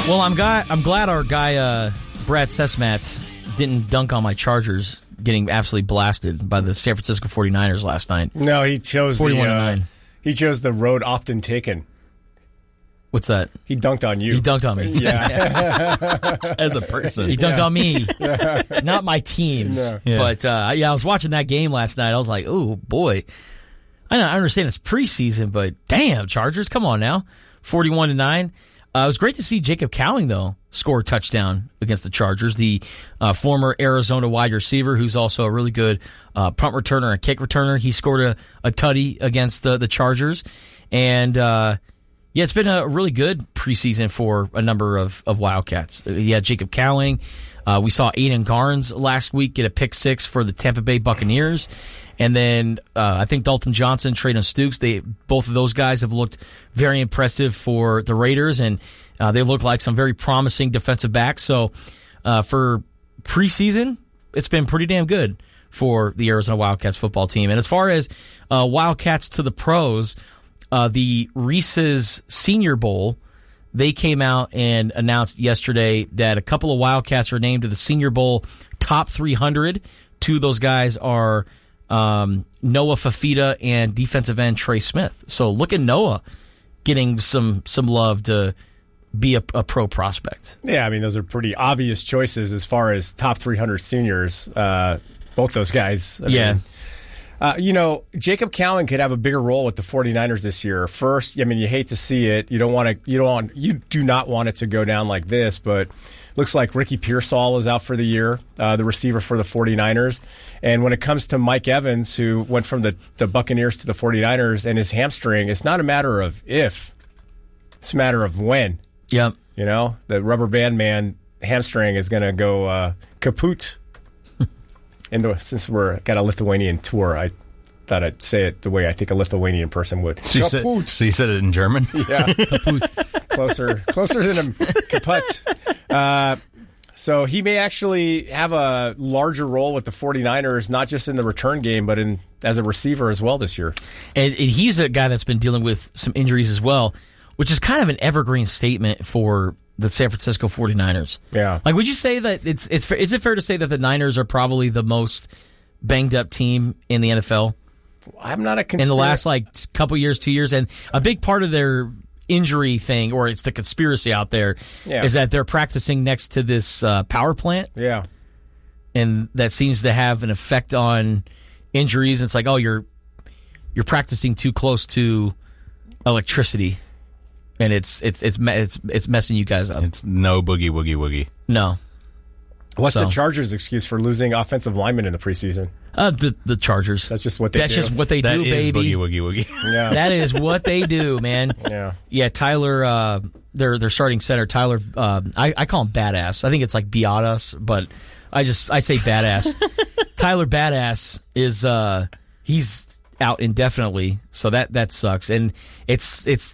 Well, I'm glad our guy Brad Sesmat didn't dunk on my Chargers getting absolutely blasted by the San Francisco 49ers last night. No, he chose 41-9. He chose the road often taken. What's that? He dunked on you. He dunked on me. Yeah. As a person. He dunked on me. Not my teams. No. Yeah. But, I was watching that game last night. I was like, oh, boy. I understand it's preseason, but damn, Chargers, come on now. 41-9. It was great to see Jacob Cowing, though, score a touchdown against the Chargers. The former Arizona wide receiver, who's also a really good punt returner and kick returner. He scored a tutty against the Chargers. And, it's been a really good preseason for a number of Wildcats. You had Jacob Cowing. We saw Aiden Garnes last week get a pick six for the Tampa Bay Buccaneers. And then I think Dalton Johnson, Traydon Stukes, both of those guys have looked very impressive for the Raiders, and they look like some very promising defensive backs. So for preseason, it's been pretty damn good for the Arizona Wildcats football team. And as far as Wildcats to the pros, the Reese's Senior Bowl, they came out and announced yesterday that a couple of Wildcats are named to the Senior Bowl top 300. Two of those guys are Noah Fafita and defensive end Trey Smith. So look at Noah getting some love to be a pro prospect. Yeah, I mean, those are pretty obvious choices as far as top 300 seniors. Both those guys. I mean, Jacob Cowing could have a bigger role with the 49ers this year. First, I mean, you hate to see it. You do not want it to go down like this, but looks like Ricky Pearsall is out for the year, the receiver for the 49ers. And when it comes to Mike Evans, who went from the Buccaneers to the 49ers, and his hamstring, it's not a matter of if, it's a matter of when. Yep. You know, the rubber band man hamstring is going to go kaput. Since we're got a Lithuanian tour, I thought I'd say it the way I think a Lithuanian person would. So you said it in German? Yeah. Closer than a kaput. So he may actually have a larger role with the 49ers, not just in the return game, but as a receiver as well this year. And he's a guy that's been dealing with some injuries as well, which is kind of an evergreen statement for the San Francisco 49ers. Yeah. Like, would you say that is it fair to say that the Niners are probably the most banged up team in the NFL? I'm not a in the last couple years, 2 years, and a big part of their injury thing, or it's the conspiracy out there, is that they're practicing next to this power plant. Yeah. And that seems to have an effect on injuries. It's like, oh, you're practicing too close to electricity. And it's messing you guys up. It's no boogie woogie woogie. No. What's the Chargers' excuse for losing offensive linemen in the preseason? The Chargers. That's just what they do. That's just what they do, baby. That is boogie woogie woogie. Yeah. That is what they do, man. Yeah. Yeah, Tyler, their starting center, Tyler, I call him Badass. I think it's like Biadas, but I say Badass. Tyler Badass is, he's out indefinitely, so that sucks. And it's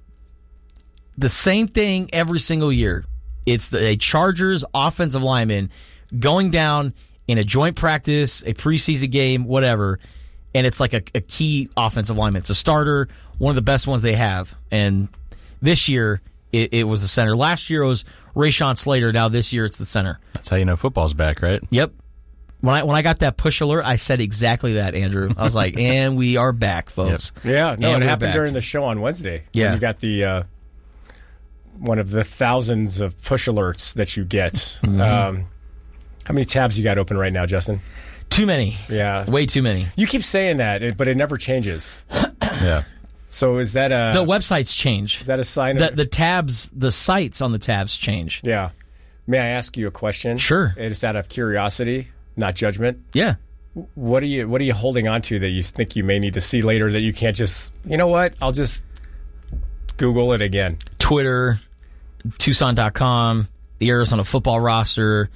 the same thing every single year. It's a Chargers offensive lineman going down in a joint practice, a preseason game, whatever, and it's like a key offensive lineman. It's a starter, one of the best ones they have. And this year, it was the center. Last year, it was Rashawn Slater. Now this year, it's the center. That's how you know football's back, right? Yep. When I got that push alert, I said exactly that, Andrew. I was like, and we are back, folks. Yep. Yeah, no, and it happened during the show on Wednesday. Yeah. You got the one of the thousands of push alerts that you get. Mm-hmm. How many tabs you got open right now, Justin? Too many. Yeah. Way too many. You keep saying that, but it never changes. Yeah. So is that the websites change? Is that a sign of the tabs, the sites on the tabs change? Yeah. May I ask you a question? Sure. It's out of curiosity, not judgment. Yeah. What are you holding on to that you think you may need to see later that you can't just, you know what? I'll just Google it again. Twitter, Tucson.com, the Arizona football roster,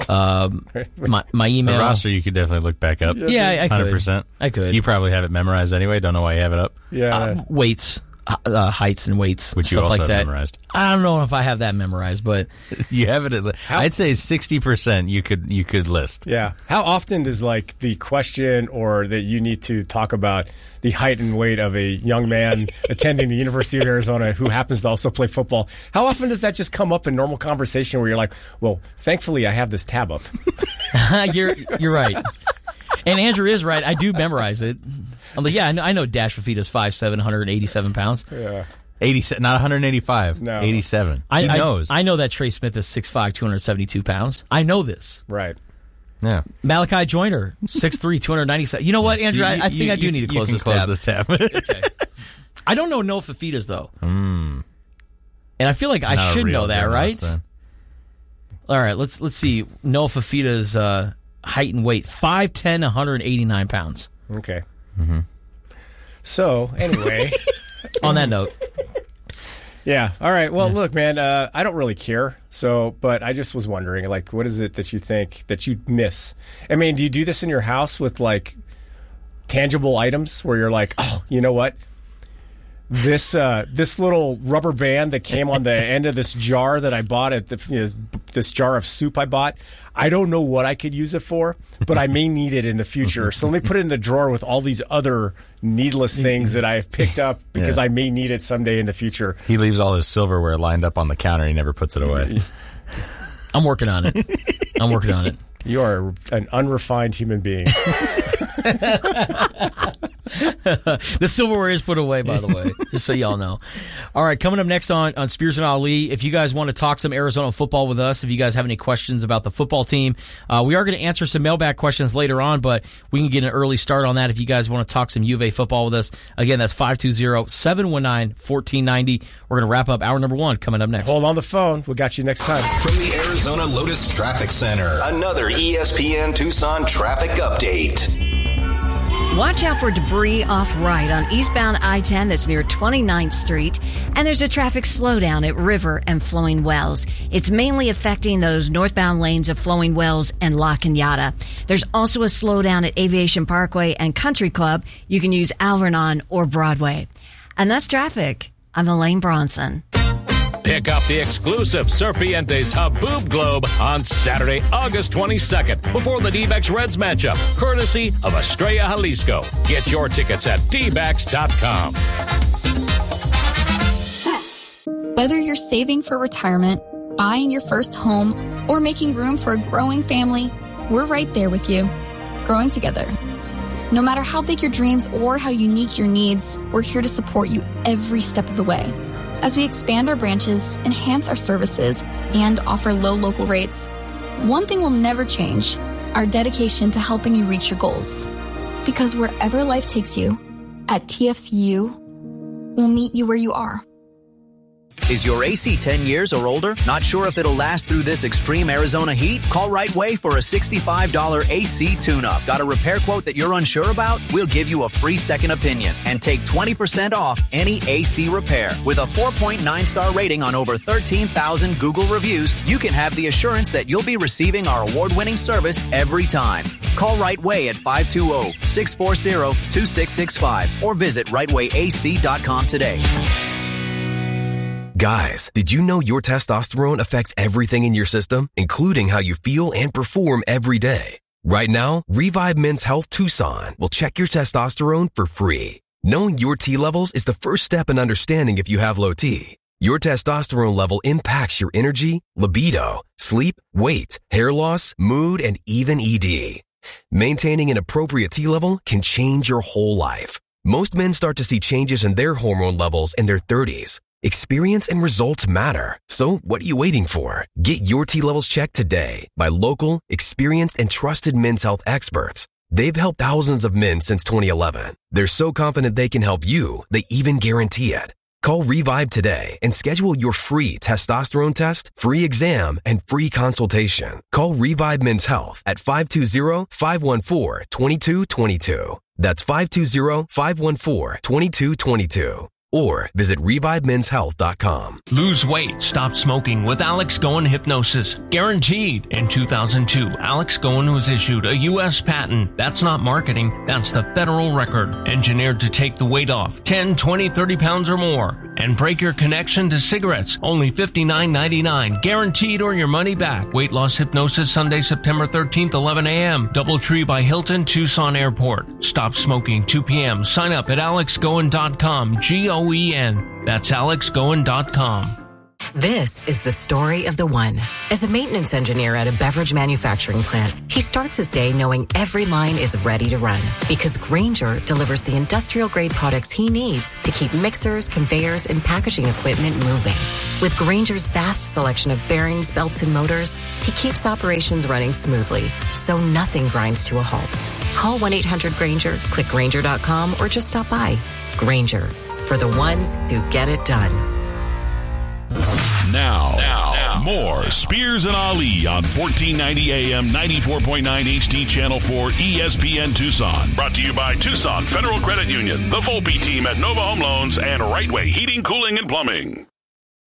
my email. The roster you could definitely look back up. Yeah, I could. 100%. I could. You probably have it memorized anyway. Don't know why you have it up. Yeah. Weights. heights and weights, which stuff you also like have that. memorized. I don't know if I have that memorized, but You have it. I'd say 60% you could list. Yeah. How often does like the question or that you need to talk about the height and weight of a young man attending the University of Arizona who happens to also play football? How often does that just come up in normal conversation where you're like, well, thankfully I have this tab up? you're right. And Andrew is right. I do memorize it. I'm like, yeah, I know Dash Fafita's 5'7", 187 pounds. Yeah. 87, not 185. No. 87. He knows. I know that Trey Smith is 6'5", 272 pounds. I know this. Right. Yeah. Malachi Joyner, 6'3", 297. You know what, Andrew? I think I do need to close this tab. Okay. I don't know Noah Fafita's, though. And I feel like I Not a should real know that, right? journalist, then. All right, let's see. Noah Fafita's height and weight, 5'10", 189 pounds. Okay. Mm-hmm. So, anyway. On that note. Yeah. All right. Well, look, man, I don't really care. So, but I just was wondering, like, what is it that you think that you miss? I mean, do you do this in your house with, like, tangible items where you're like, oh, you know what? This little rubber band that came on the end of this jar that I bought at this jar of soup I bought, I don't know what I could use it for, but I may need it in the future. So let me put it in the drawer with all these other needless things that I have picked up because I may need it someday in the future. He leaves all his silverware lined up on the counter. He never puts it away. I'm working on it. You are an unrefined human being. The silverware is put away, by the way, just so y'all know. All right, coming up next on Spears and Ali, if you guys want to talk some Arizona football with us, if you guys have any questions about the football team, we are going to answer some mailbag questions later on, but we can get an early start on that if you guys want to talk some U of A football with us. Again, that's 520-719-1490. We're going to wrap up hour number 1 coming up next. Hold on the phone. We got you next time. From the Arizona Lotus Traffic Center, another ESPN Tucson traffic update. Watch out for debris off-right on eastbound I-10 that's near 29th Street. And there's a traffic slowdown at River and Flowing Wells. It's mainly affecting those northbound lanes of Flowing Wells and La Cañada. There's also a slowdown at Aviation Parkway and Country Club. You can use Alvernon or Broadway. And that's traffic. I'm Elaine Bronson. Pick up the exclusive Serpientes Haboob Globe on Saturday, August 22nd, before the D-backs Reds matchup, courtesy of Estrella Jalisco. Get your tickets at dbacks.com. Whether you're saving for retirement, buying your first home, or making room for a growing family, we're right there with you, growing together. No matter how big your dreams or how unique your needs, we're here to support you every step of the way. As we expand our branches, enhance our services, and offer low local rates, one thing will never change: our dedication to helping you reach your goals. Because wherever life takes you, at TFCU, we'll meet you where you are. Is your AC 10 years or older? Not sure if it'll last through this extreme Arizona heat? Call Right Way for a $65 AC tune-up. Got a repair quote that you're unsure about? We'll give you a free second opinion and take 20% off any AC repair. With a 4.9-star rating on over 13,000 Google reviews, you can have the assurance that you'll be receiving our award-winning service every time. Call Right Way at 520-640-2665 or visit rightwayac.com today. Guys, did you know your testosterone affects everything in your system, including how you feel and perform every day? Right now, Revive Men's Health Tucson will check your testosterone for free. Knowing your T levels is the first step in understanding if you have low T. Your testosterone level impacts your energy, libido, sleep, weight, hair loss, mood, and even ED. Maintaining an appropriate T level can change your whole life. Most men start to see changes in their hormone levels in their 30s. Experience and results matter. So what are you waiting for? Get your T levels checked today by local, experienced, and trusted men's health experts. They've helped thousands of men since 2011. They're so confident they can help you, they even guarantee it. Call Revive today and schedule your free testosterone test, free exam, and free consultation. Call Revive Men's Health at 520-514-2222. That's 520-514-2222. or visit ReviveMen'sHealth.com. Lose weight, stop smoking with Alex Goen Hypnosis. Guaranteed. In 2002, Alex Goen was issued a U.S. patent. That's not marketing, that's the federal record. Engineered to take the weight off 10, 20, 30 pounds or more. And break your connection to cigarettes. Only $59.99. Guaranteed or your money back. Weight loss hypnosis Sunday, September 13th, 11 a.m. DoubleTree by Hilton, Tucson Airport. Stop smoking 2 p.m. Sign up at alexgoen.com. Goen. That's alexgoen.com. This is the story of the one. As a maintenance engineer at a beverage manufacturing plant, he starts his day knowing every line is ready to run because Grainger delivers the industrial-grade products he needs to keep mixers, conveyors, and packaging equipment moving. With Grainger's vast selection of bearings, belts, and motors, he keeps operations running smoothly, so nothing grinds to a halt. Call 1-800-GRAINGER, click Grainger.com, or just stop by. Grainger, for the ones who get it done. Now, more Spears and Ali on 1490 AM, 94.9 HD Channel 4 ESPN Tucson. Brought to you by Tucson Federal Credit Union, the Volpe team at Nova Home Loans, and Rightway Heating, Cooling, and Plumbing.